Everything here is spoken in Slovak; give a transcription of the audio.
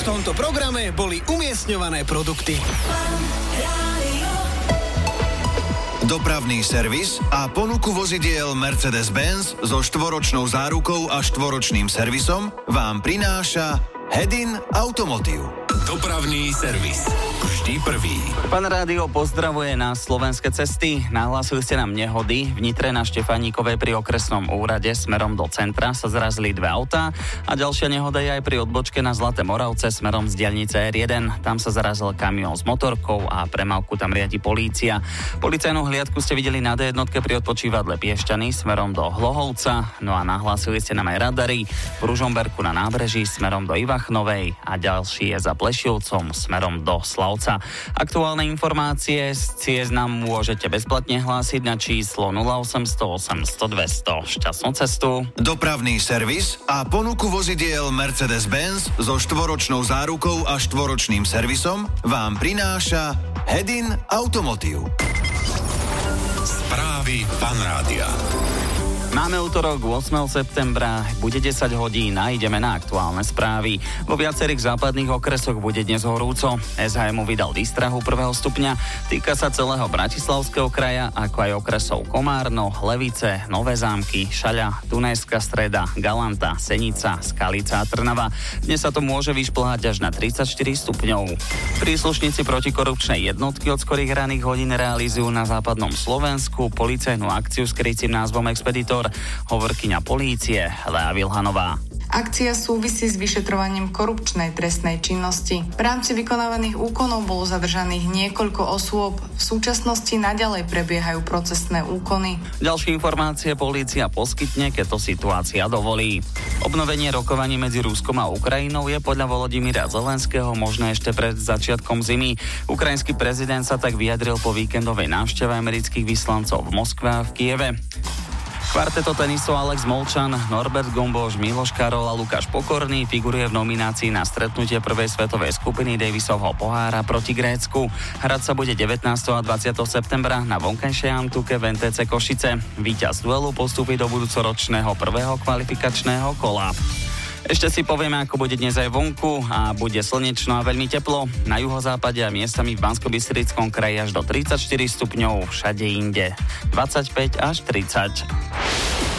tomto programe boli umiestňované produkty. Dopravný servis a ponuku vozidiel Mercedes-Benz so 4-ročnou zárukou a 4-ročným servisom vám prináša Hedin Automotive. Dopravný servis. Vždy prvý. Pán rádio pozdravuje na slovenské cesty. Nahlásili ste nám nehody. V Nitre na Štefánikovej pri okresnom úrade smerom do centra sa zrazili 2 autá a ďalšia nehoda je aj pri odbočke na Zlaté Moravce smerom z diaľnice R1. Tam sa zarazil kamión s motorkou a premávku tam riadi polícia. Policajnú hliadku ste videli na D1 pri odpočívadle Piešťany smerom do Hlohovca. No a nahlásili ste nám aj radary v Ružomberku na nábreží smerom do Ivachnovej a ďalší je za Plešivcom smerom do Slavca. Aktuálne informácie z ciest nám môžete bezplatne hlásiť na číslo 0800 800 200. Šťastnú cestu. Dopravný servis a ponuku vozidiel Mercedes-Benz so 4-ročnou zárukou a 4-ročným servisom vám prináša Hedin Automotive. Správy Fanrádia. Máme útorok 8. septembra, bude 10 hodín a ideme na aktuálne správy. Vo viacerých západných okresoch bude dnes horúco. SHM vydal výstrahu 1. stupňa. Týka sa celého Bratislavského kraja, ako aj okresov Komárno, Levice, Nové Zámky, Šaľa, Dunajská Streda, Galanta, Senica, Skalica a Trnava. Dnes sa to môže vyšplhať až na 34 stupňov. Príslušníci protikorupčnej jednotky od skorých raných hodín realizujú na západnom Slovensku policajnú akciu s krycím názvom Expeditor. Hovorkyňa polície Lea Vilhanová. Akcia súvisí s vyšetrovaním korupčnej trestnej činnosti. V rámci vykonávaných úkonov bolo zadržaných niekoľko osôb. V súčasnosti naďalej prebiehajú procesné úkony. Ďalšie informácie polícia poskytne, keď to situácia dovolí. Obnovenie rokovaní medzi Ruskom a Ukrajinou je podľa Volodymyra Zelenského možné ešte pred začiatkom zimy. Ukrajinský prezident sa tak vyjadril po víkendovej návšteve amerických vyslancov v Moskve a v Kieve. Kvarteto tenistov Alex Molčan, Norbert Gomboš, Miloš Karol a Lukáš Pokorný figuruje v nominácii na stretnutie prvej svetovej skupiny Davisovho pohára proti Grécku. Hrať sa bude 19. a 20. septembra na vonkajšej Antuke v NTC Košice. Víťaz duelu postupí do budúcoročného prvého kvalifikačného kola. Ešte si povieme, ako bude dnes aj vonku a bude slnečno a veľmi teplo. Na juhozápade a miestami v Banskobystrickom kraji až do 34 stupňov, všade inde 25 až 30.